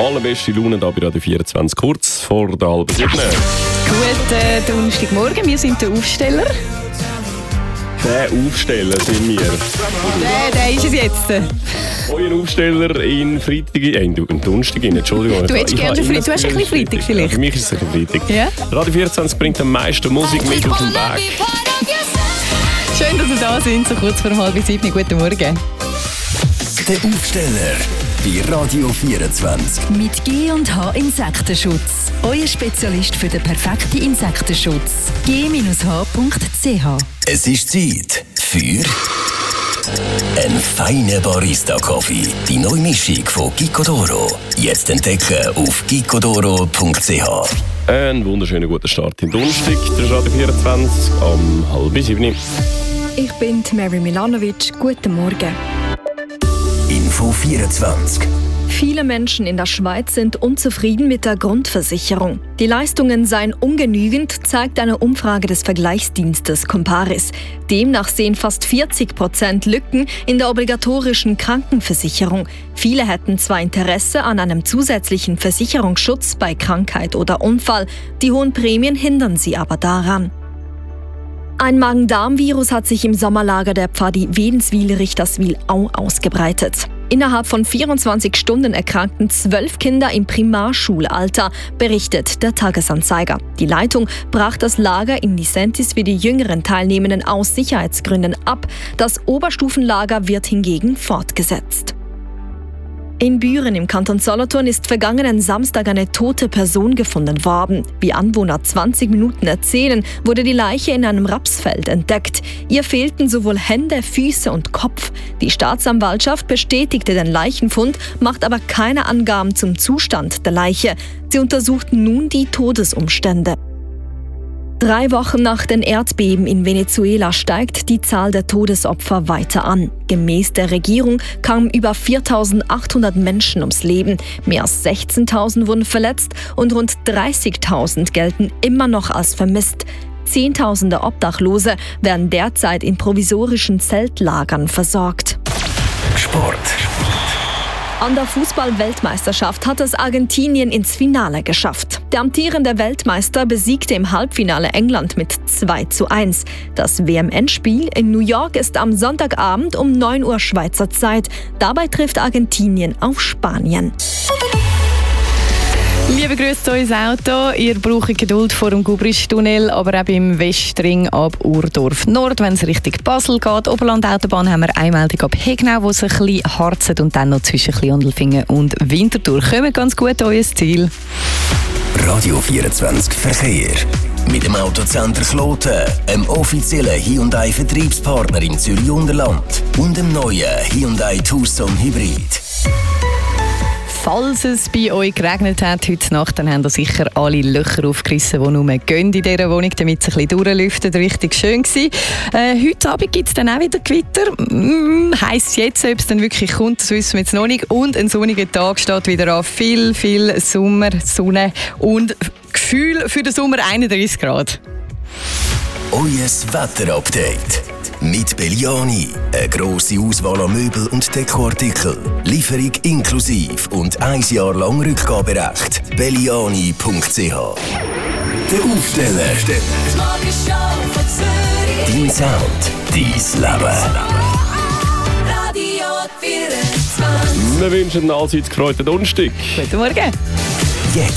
allerbeste Laune hier bei Radio 24, kurz vor der halben 7. Guten Donnerstagmorgen, wir sind der Aufsteller. Der Aufsteller sind wir. Der ist es jetzt. Euer Aufsteller in Freitag, in Donnerstag, Entschuldigung. Du hättest gerne Freitag, du hast ein bisschen Freitag vielleicht. Ja, für mich ist es ein bisschen Freitag. Ja? Radio 24 bringt am meisten Musik mit auf den Weg. Schön, dass wir da sind, so kurz vor 6:30. Guten Morgen. Der Aufsteller bei Radio 24. Mit G&H Insektenschutz. Euer Spezialist für den perfekten Insektenschutz. g-h.ch. Es ist Zeit für einen feinen Barista-Kaffee. Die neue Mischung von Gicodoro. Jetzt entdecken auf gicodoro.ch. Einen wunderschönen guten Start in Donnerstag, der Radio 24 am 6:30. Ich bin Mary Milanovic. Guten Morgen. Info 24. Viele Menschen in der Schweiz sind unzufrieden mit der Grundversicherung. Die Leistungen seien ungenügend, zeigt eine Umfrage des Vergleichsdienstes Comparis. Demnach sehen fast 40% Lücken in der obligatorischen Krankenversicherung. Viele hätten zwar Interesse an einem zusätzlichen Versicherungsschutz bei Krankheit oder Unfall, die hohen Prämien hindern sie aber daran. Ein Magen-Darm-Virus hat sich im Sommerlager der Pfadi Wädenswil-Richterswil-Au ausgebreitet. Innerhalb von 24 Stunden erkrankten 12 Kinder im Primarschulalter, berichtet der Tagesanzeiger. Die Leitung brach das Lager in Licentis für die jüngeren Teilnehmenden aus Sicherheitsgründen ab. Das Oberstufenlager wird hingegen fortgesetzt. In Büren im Kanton Solothurn ist vergangenen Samstag eine tote Person gefunden worden. Wie Anwohner 20 Minuten erzählen, wurde die Leiche in einem Rapsfeld entdeckt. Ihr fehlten sowohl Hände, Füße und Kopf. Die Staatsanwaltschaft bestätigte den Leichenfund, macht aber keine Angaben zum Zustand der Leiche. Sie untersucht nun die Todesumstände. 3 Wochen nach den Erdbeben in Venezuela steigt die Zahl der Todesopfer weiter an. Gemäß der Regierung kamen über 4.800 Menschen ums Leben. Mehr als 16.000 wurden verletzt und rund 30.000 gelten immer noch als vermisst. Zehntausende Obdachlose werden derzeit in provisorischen Zeltlagern versorgt. Sport. An der Fußball-Weltmeisterschaft hat es Argentinien ins Finale geschafft. Der amtierende Weltmeister besiegte im Halbfinale England mit 2:1. Das WM-Endspiel in New York ist am Sonntagabend um 9 Uhr Schweizer Zeit. Dabei trifft Argentinien auf Spanien. Liebe Grüße zu uns Auto. Ihr braucht Geduld vor dem Gubrisch-Tunnel, aber auch beim Westring ab Urdorf Nord, wenn es Richtung Basel geht. Oberland-Autobahn haben wir eine Meldung ab Hegnau, wo es ein bisschen harzt und dann noch zwischen Ondelfingen und Winterthur. Kommen ganz gut an euer Ziel. Radio 24 Verkehr. Mit dem Autocenter Kloten, einem offiziellen Hyundai-Vertriebspartner im Zürich-Unterland und dem neuen Hyundai Tucson Hybrid. Falls es bei euch geregnet hat heute Nacht, dann haben ihr sicher alle Löcher aufgerissen, die nur gehen in dieser Wohnung, damit es ein bisschen durchlüftet. Richtig schön gewesen. Heute Abend gibt es dann auch wieder Gewitter. Heisst jetzt, ob es dann wirklich kommt, das wissen wir jetzt noch nicht. Und ein sonniger Tag steht wieder an. Viel Sommer, Sonne und Gefühl für den Sommer 31 Grad. Euer Wetterupdate. Mit Belliani. Eine grosse Auswahl an Möbel- und Dekoartikeln. Lieferung inklusiv und 1 Jahr lang Rückgaberecht. Belliani.ch. Der Aufsteller. Dein Sound. Dein Leben. Wir wünschen einen allseits gefreuten Donnerstag. Guten Morgen.